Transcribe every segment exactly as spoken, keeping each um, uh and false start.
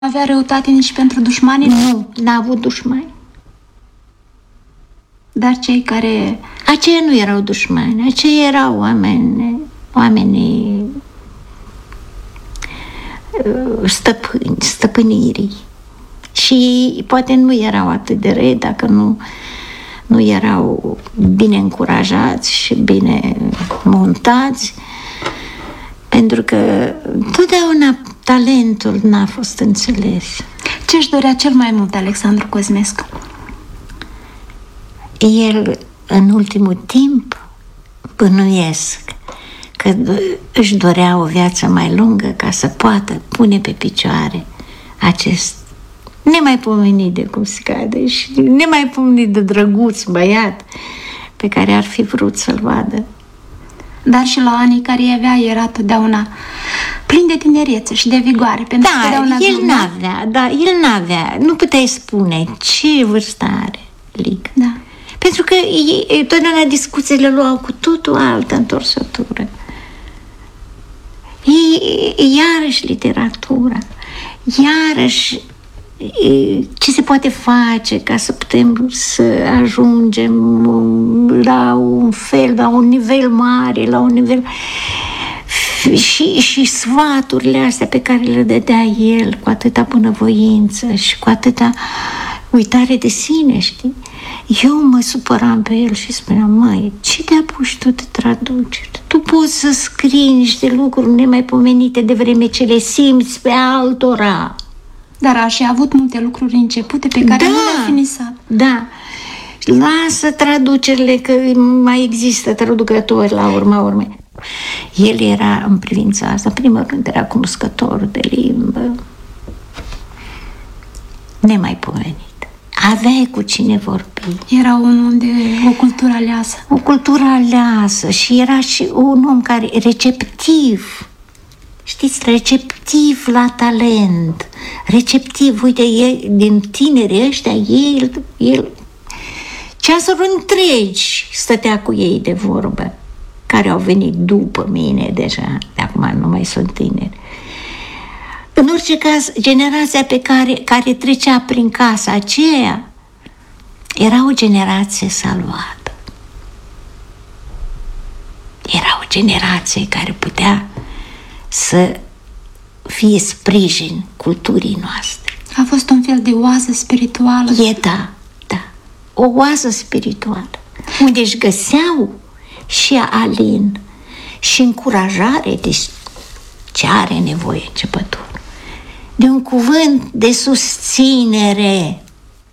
Avea răutate nici pentru dușmanii? Nu, n-a avut dușmani. Dar cei care... Aceia nu erau dușmani, aceia erau oameni, oamenii stăpâni, stăpânirii. Și poate nu erau atât de răi dacă nu, nu erau bine încurajați și bine montați, pentru că totdeauna talentul n-a fost înțeles. Ce-și dorea cel mai mult Alexandru Cosmescu? El, în ultimul timp, bănuiesc că își dorea o viață mai lungă ca să poată pune pe picioare acest nemaipomenit de cum se cade și nemaipomenit de drăguț băiat pe care ar fi vrut să-l vadă. Dar și la anii care îi avea era totdeauna plin de tinerețe și de vigoare. Pentru da, că el n-avea, da, el n-avea, nu puteai spune ce vârstă are Lic. Da. Pentru că ei, totdeauna discuțiile luau cu totul altă întorsătură. Ei, iarăși literatura, iarăși ce se poate face ca să putem să ajungem la un fel, la un nivel mare, la un nivel... Și, și sfaturile astea pe care le dădea el cu atâta bunăvoință și cu atâta uitare de sine, știi? Eu mă supăram pe el și spuneam, măi, ce te apuci tu de traducere? Tu poți să scrii niște lucruri nemaipomenite de vreme ce le simți pe altora. Dar a și avut multe lucruri începute pe care da, nu le-a finisat. Da, lasă traducerile, că mai există traducători la urma urmei. El era în privința asta, în primul rând era cunoscător de limbă, nemaipomenit. Aveai cu cine vorbi. Era un om de o cultură aleasă. O cultură aleasă și era și un om care receptiv. Știți, receptiv la talent. Receptiv, uite, el, din tinerii ăștia, el, el ceasuri întregi stătea cu ei de vorbă, care au venit după mine deja, de acum nu mai sunt tineri. În orice caz, generația pe care, care trecea prin casa aceea era o generație salvată. Era o generație care putea să fie sprijin culturii noastre. A fost un fel de oază spirituală. E, da, da. O oază spirituală, unde își găseau și alin și încurajare de ce are nevoie începătorul. De un cuvânt de susținere.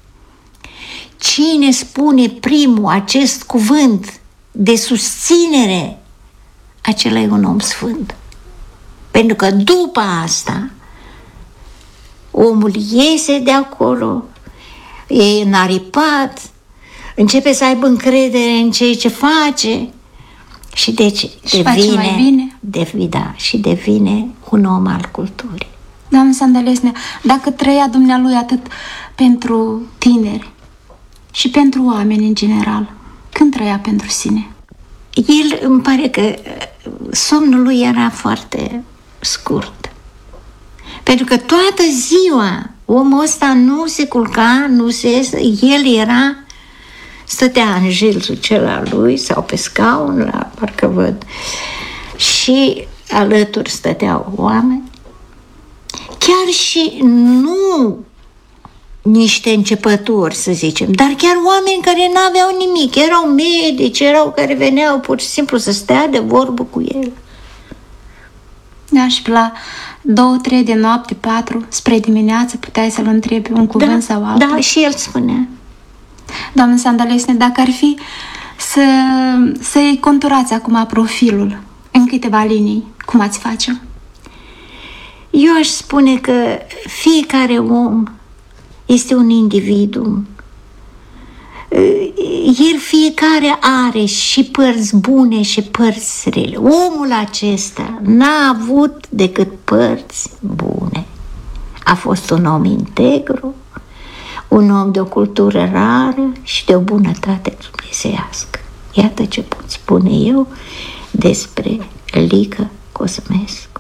Cine spune primul acest cuvânt de susținere, acela e un om sfânt. Pentru că după asta omul iese de acolo, e înaripat, începe să aibă încredere în ceea ce face și deci și devine, mai bine. devine, da, și devine un om al culturii. Doamne Sandalesnea, dacă trăia dumnealui atât pentru tineri și pentru oameni în general, când trăia pentru sine? El, îmi pare că somnul lui era foarte scurt. Pentru că toată ziua omul ăsta nu se culca, nu se... El era... Stătea în jilțul cel al lui sau pe scaun, la parcă văd, și alături stăteau oameni. Chiar și nu niște începători, să zicem, dar chiar oameni care n-aveau nimic. Erau medici, erau care veneau pur și simplu să stea de vorbă cu el. Da, și pe la două, trei de noapte, patru, spre dimineață, puteai să-l întrebi un cuvânt da, sau altul. Da, și el spunea. Doamne Sandalesne, dacă ar fi să, să-i conturați acum profilul în câteva linii, cum ați face? Eu aș spune că fiecare om este un individu. El fiecare are și părți bune și părți rele. Omul acesta n-a avut decât părți bune. A fost un om integru, un om de o cultură rară și de o bunătate dumnezeiască. Iată ce pot spune eu despre Lică Cosmescu.